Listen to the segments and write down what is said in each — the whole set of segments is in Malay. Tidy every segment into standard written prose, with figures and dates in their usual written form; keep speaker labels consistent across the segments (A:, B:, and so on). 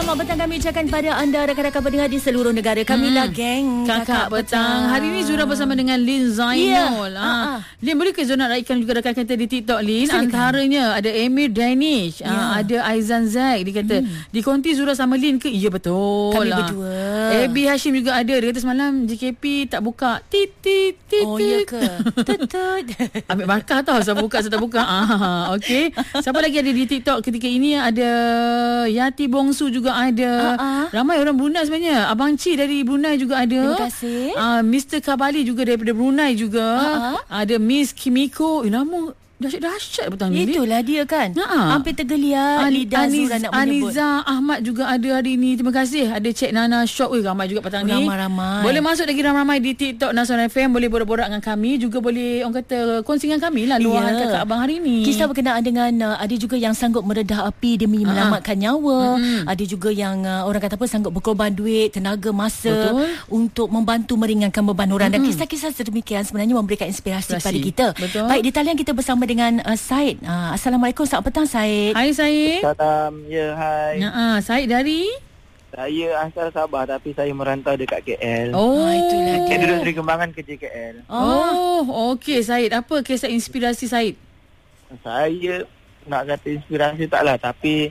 A: Selamat petang kami ucapkan kepada anda rakan-rakan pendengar di seluruh negara. Kamilah geng
B: Kakak Petang. Hari ini Zura bersama dengan Lin Zainul. Lin, boleh ke Zura nak ikan juga rakan kita di TikTok, Lin? Antaranya ada Emir Danish, ada Aizan Zaid. Dia kata, di konti Zura sama Lin ke? Ya, betul.
A: Kami berdua.
B: Abi Hashim juga ada. Dia kata semalam JKP tak buka. Tit.
A: Oh, ya ke? Tutut.
B: Ambil markah tau. Saya buka, saya tak buka. Okey. Siapa lagi ada di TikTok ketika ini? Ada Yati Bongsu juga ada. Ramai orang Brunei sebenarnya. Abang Ci dari Brunei juga ada.
A: Terima kasih.
B: Mr. Kabali juga daripada Brunei juga. Ada Miss Kimiko. Nama dahsyat petang ni.
A: Itulah dia kan. Hampir tergeliat lidah Zura nak menyebut.
B: Aniza Ahmad juga ada hari ni. Terima kasih. Ada Cik Nana Syok. Ramai juga petang ni.
A: Ramai.
B: Boleh masuk lagi ramai-ramai di TikTok Nasional FM. Boleh borak-borak dengan kami. Juga boleh orang kata kongsi dengan kami lah luahan kakak abang hari ni.
A: Kisah berkenaan dengan ada juga yang sanggup meredah api demi menyelamatkan nyawa. Ada juga yang orang kata apa, sanggup berkorban duit, tenaga, masa untuk membantu meringankan beban orang. Dan kisah-kisah sedemikian sebenarnya memberikan inspirasi kepada kita.
B: Betul.
A: Baik, di talian kita bersama dengan Said. Assalamualaikum, selamat petang Said.
B: Hai Said.
C: Salam, ya, hai.
B: Said dari?
C: Saya asal Sabah tapi saya merantau dekat KL.
B: Itulah
C: Saya
B: dia.
C: duduk Seri Kembangan, kerja KL.
B: Okey Said. Apa kisah inspirasi Said?
C: Saya nak kata inspirasi taklah, tapi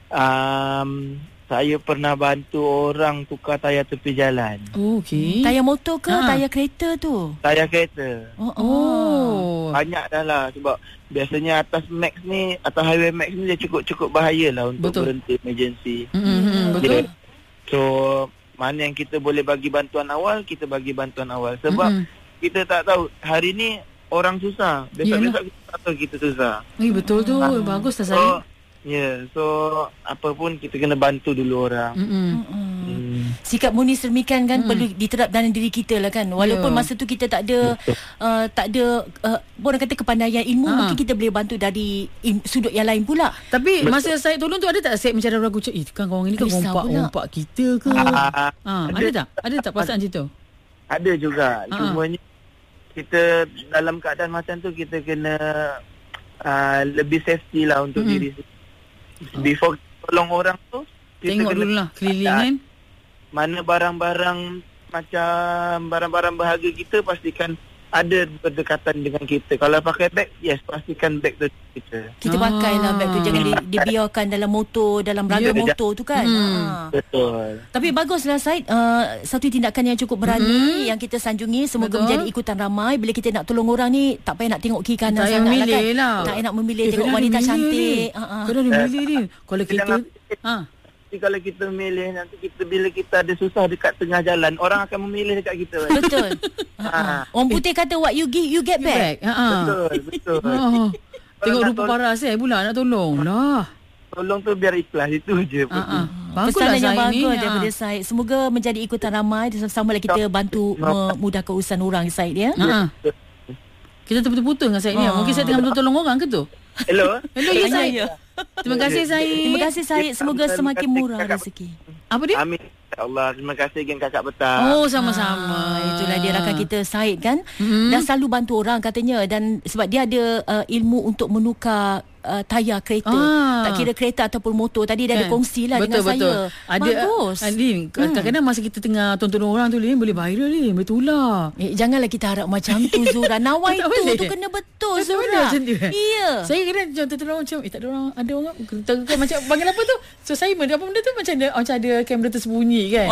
C: saya pernah bantu orang tukar tayar tepi jalan.
B: Okey.
A: Tayar motor ke tayar kereta tu?
C: Tayar kereta. Banyak dah lah, sebab biasanya atas Max ni, atas highway Max ni dia cukup bahaya lah untuk berhenti emergency.
B: Betul.
C: So mana yang kita boleh bagi bantuan awal, kita bagi bantuan awal. Sebab kita tak tahu hari ni orang susah, besok-besok kita tak tahu kita susah.
B: Betul tu. Baguslah Said.
C: So apa pun kita kena bantu dulu orang.
A: Sikap murni sedemikian kan perlu diterap dalam diri kita lah kan. Walaupun masa tu kita tak ada orang kata kepandaian ilmu, mungkin kita boleh bantu dari sudut yang lain pula.
B: Tapi masa Said tolong tu ada tak Said macam ragu kan orang ni kan rompak kita ke? Ada tak perasaan macam tu?
C: Ada juga. Cumanya kita dalam keadaan macam tu kita kena lebih safety lah untuk diri sendiri. Before tolong orang tu, kita
B: tengok dulu lah keliling kan.
C: Mana barang-barang macam barang-barang berharga kita, pastikan ada berdekatan dengan kita. Kalau pakai beg, pastikan beg tu kita.
A: Kita pakailah beg tu, jangan dibiarkan dalam motor, dalam rangka motor tu kan.
C: Betul.
A: Tapi baguslah Said, satu tindakan yang cukup berani yang kita sanjungi. Semoga menjadi ikutan ramai. Bila kita nak tolong orang ni, tak payah nak tengok kiri kanan
B: tak
A: sangat lah kan.
B: Tak
A: payah nak memilih tengok wanita cantik.
B: Kena memilih ni. Kalau kita
C: kalau kita memilih, nanti bila kita ada susah dekat tengah jalan, orang akan memilih dekat kita.
A: Betul. Orang putih kata what you give, you get back.
C: Betul.
B: Tengok rupa paras pula nak tolong lah.
C: Tolong tu biar ikhlas, itu je.
A: Pesanan yang bagus daripada Said. Semoga menjadi ikutan ramai. Sama-sama lah kita bantu memudahkan urusan orang Said ya.
B: Kita terputus-putus dengan Said ni. Mungkin saya tengah tolong orang ke tu?
C: Hello
B: ya Said. Terima kasih Said.
A: Terima kasih Said. Semoga semakin murah rezeki.
B: Apa dia?
C: Amin. Allah, terima kasih geng Kakak Petang.
B: Sama-sama.
A: Itulah dia rakan kita Said kan. Dan selalu bantu orang katanya. Dan sebab dia ada ilmu untuk menukar tayar kereta. Tak kira kereta ataupun motor. Tadi dia ada kongsi lah dengan saya. Bagus.
B: Lin, kadang-kadang masa kita tengah tonton orang tu, Lin, boleh viral Lin. Betul lah.
A: Janganlah kita harap macam tu Zura. Nawai tu kena betul Zura. Ya.
B: Saya kadang tonton orang macam tak ada orang. Ada orang macam panggil apa tu? So saya apa benda tu macam ada kamera tersembunyi kan.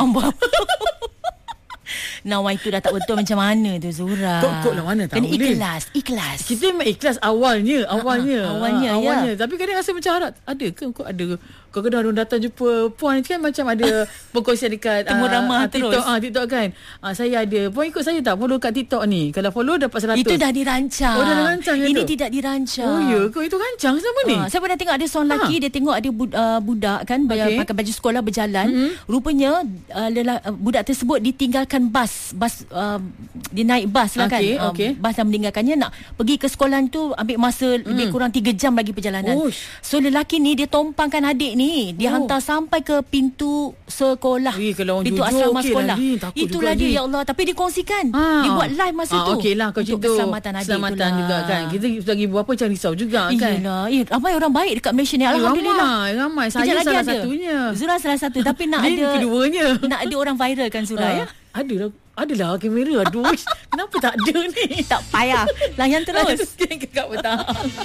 A: Nawai tu dah tak betul macam mana tu Zura.
B: Kok lah mana tahu.
A: Kena ikhlas.
B: Kita memang ikhlas awalnya.
A: Ya.
B: Tapi kadang rasa macam harap ada ke kok ada. Kadang-kadang orang datang jumpa puan kan macam ada perkongsian dekat
A: temu ramah
B: TikTok, TikTok kan. Saya ada. Puan ikut saya tak follow kat TikTok ni. Kalau follow dapat 100.
A: Itu dah dirancang.
B: Dah dirancang
A: ini
B: tu?
A: Tidak dirancang.
B: Oh ya, kau itu rancang sama ni.
A: Saya pernah tengok ada seorang lelaki, dia tengok ada budak kan pakai baju sekolah berjalan. Rupanya budak tersebut ditinggalkan bas dia naik bas lah kan. Bas yang meninggalkannya nak pergi ke sekolah tu ambil masa lebih kurang 3 jam lagi perjalanan. So lelaki ni dia tompangkan adik ni ni dihantar sampai ke pintu sekolah.
B: Kalau orang
A: pintu
B: jujur,
A: asrama sekolah.
B: Itulah
A: dia ya Allah, tapi dikongsikan. Dibuat live masa tu.
B: Okeylah kau
A: untuk
B: cerita
A: keselamatan adik
B: keselamatan juga kan. Kita sebagai ibu bapa macam risau juga kan.
A: Iyalah. Ramai orang baik dekat Malaysia ni, alhamdulillah.
B: Ramai. Saya salah satunya.
A: Zura salah satu, tapi nak ada
B: keduanya.
A: Nak ada orang viral kan Zura ya.
B: Adalah kamera. Aduh, kenapa tak ada ni?
A: Tak payah. Layan terus.
B: Kekak petang.